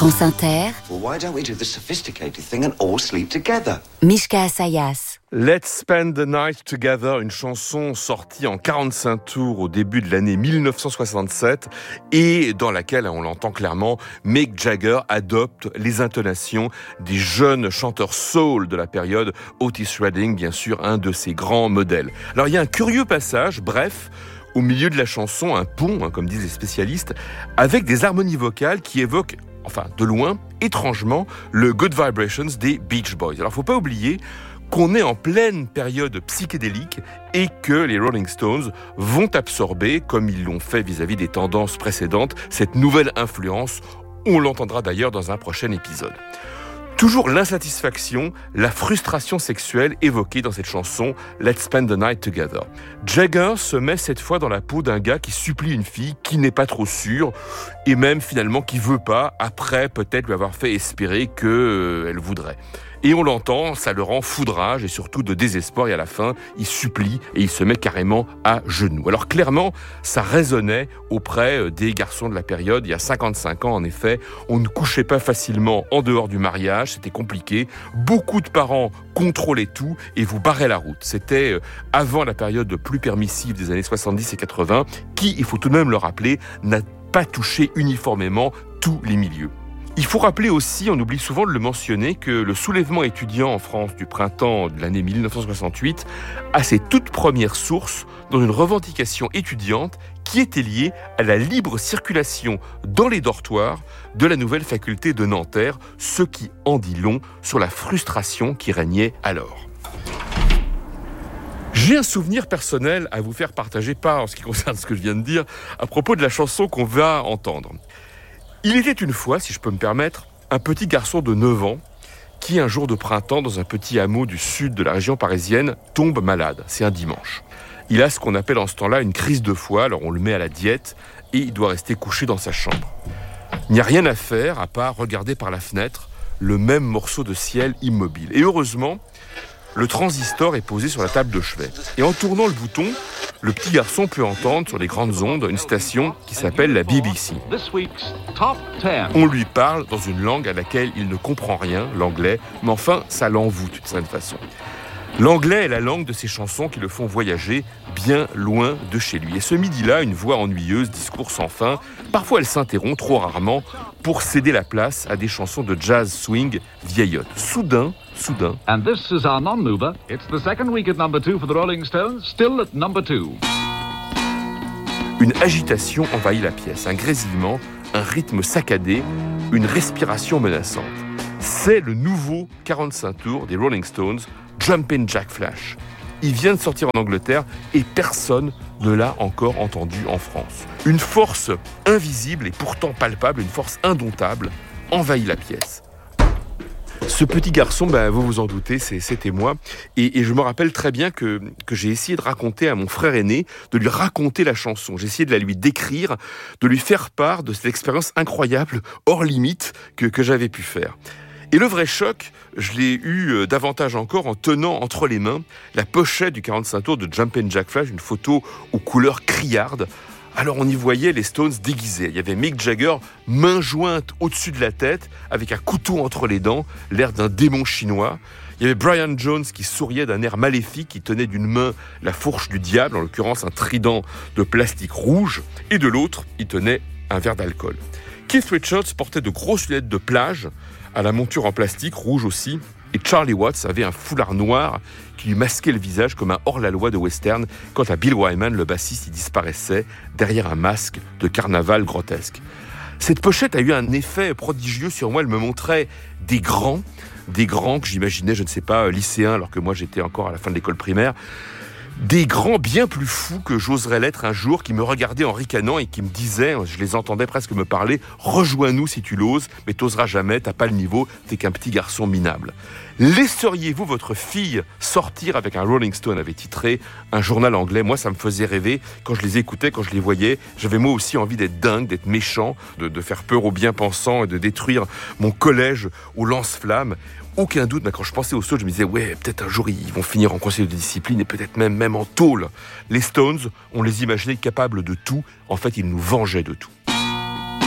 France Inter. Well, why don't we do the sophisticated thing and all sleep together? Mishka Assayas. Let's Spend the Night Together, une chanson sortie en 45 tours au début de l'année 1967 et dans laquelle, on l'entend clairement, Mick Jagger adopte les intonations des jeunes chanteurs soul de la période, Otis Redding, bien sûr, un de ses grands modèles. Alors il y a un curieux passage, bref, au milieu de la chanson, un pont, comme disent les spécialistes, avec des harmonies vocales qui évoquent, enfin de loin, étrangement, le Good Vibrations des Beach Boys. Alors faut pas oublier qu'on est en pleine période psychédélique et que les Rolling Stones vont absorber, comme ils l'ont fait vis-à-vis des tendances précédentes, cette nouvelle influence. On l'entendra d'ailleurs dans un prochain épisode. Toujours l'insatisfaction, la frustration sexuelle évoquée dans cette chanson Let's Spend the Night Together. Jagger se met cette fois dans la peau d'un gars qui supplie une fille qui n'est pas trop sûre et même finalement qui veut pas, après peut-être lui avoir fait espérer qu'elle voudrait. Et on l'entend, ça le rend foudrage et surtout de désespoir. Et à la fin, il supplie et il se met carrément à genoux. Alors clairement, ça résonnait auprès des garçons de la période. Il y a 55 ans, en effet, on ne couchait pas facilement en dehors du mariage. C'était compliqué. Beaucoup de parents contrôlaient tout et vous barraient la route. C'était avant la période plus permissive des années 70 et 80 qui, il faut tout de même le rappeler, n'a pas touché uniformément tous les milieux. Il faut rappeler aussi, on oublie souvent de le mentionner, que le soulèvement étudiant en France du printemps de l'année 1968 a ses toutes premières sources dans une revendication étudiante qui était liée à la libre circulation dans les dortoirs de la nouvelle faculté de Nanterre, ce qui en dit long sur la frustration qui régnait alors. J'ai un souvenir personnel à vous faire partager, pas en ce qui concerne ce que je viens de dire, à propos de la chanson qu'on va entendre. Il était une fois, si je peux me permettre, un petit garçon de 9 ans qui, un jour de printemps, dans un petit hameau du sud de la région parisienne, tombe malade. C'est un dimanche. Il a ce qu'on appelle en ce temps-là une crise de foie, alors on le met à la diète et il doit rester couché dans sa chambre. Il n'y a rien à faire à part regarder par la fenêtre le même morceau de ciel immobile. Et heureusement, le transistor est posé sur la table de chevet. Et en tournant le bouton, le petit garçon peut entendre sur les grandes ondes une station qui s'appelle la BBC. On lui parle dans une langue à laquelle il ne comprend rien, l'anglais, mais enfin, ça l'envoûte d'une certaine façon. L'anglais est la langue de ces chansons qui le font voyager bien loin de chez lui. Et ce midi-là, une voix ennuyeuse, discours sans fin, parfois elle s'interrompt, trop rarement, pour céder la place à des chansons de jazz swing vieillottes. Soudain, And this is our non-mover. It's the second week at number 2 for the Rolling Stones, still at number 2. Une agitation envahit la pièce, un grésillement, un rythme saccadé, une respiration menaçante. C'est le nouveau 45 tours des Rolling Stones, Jumpin' Jack Flash. Il vient de sortir en Angleterre et personne ne l'a encore entendu en France. Une force invisible et pourtant palpable, une force indomptable, envahit la pièce. Ce petit garçon, vous vous en doutez, c'était moi. Et je me rappelle très bien que j'ai essayé de raconter à mon frère aîné, de lui raconter la chanson. J'ai essayé de la lui décrire, de lui faire part de cette expérience incroyable, hors limite, que j'avais pu faire. Et le vrai choc, je l'ai eu davantage encore en tenant entre les mains la pochette du 45 tours de Jumpin' Jack Flash, une photo aux couleurs criardes. Alors on y voyait les Stones déguisés. Il y avait Mick Jagger, main jointe au-dessus de la tête, avec un couteau entre les dents, l'air d'un démon chinois. Il y avait Brian Jones qui souriait d'un air maléfique, qui tenait d'une main la fourche du diable, en l'occurrence un trident de plastique rouge, et de l'autre, il tenait un verre d'alcool. Keith Richards portait de grosses lunettes de plage, à la monture en plastique, rouge aussi, et Charlie Watts avait un foulard noir qui lui masquait le visage comme un hors-la-loi de western, quant à Bill Wyman, le bassiste, il disparaissait derrière un masque de carnaval grotesque. Cette pochette a eu un effet prodigieux sur moi, elle me montrait des grands que j'imaginais, je ne sais pas, lycéens, alors que moi j'étais encore à la fin de l'école primaire, des grands bien plus fous que j'oserais l'être un jour, qui me regardaient en ricanant et qui me disaient, je les entendais presque me parler, « Rejoins-nous si tu l'oses, mais t'oseras jamais, t'as pas le niveau, t'es qu'un petit garçon minable. » Laisseriez-vous votre fille sortir avec un Rolling Stone, avait titré un journal anglais. Moi, ça me faisait rêver. Quand je les écoutais, quand je les voyais, j'avais moi aussi envie d'être dingue, d'être méchant, de faire peur aux bien-pensants et de détruire mon collège au lance-flammes. Aucun doute, mais quand je pensais aux Stones, je me disais, ouais, peut-être un jour, ils vont finir en conseil de discipline et peut-être même en tôle. Les Stones, on les imaginait capables de tout. En fait, ils nous vengeaient de tout.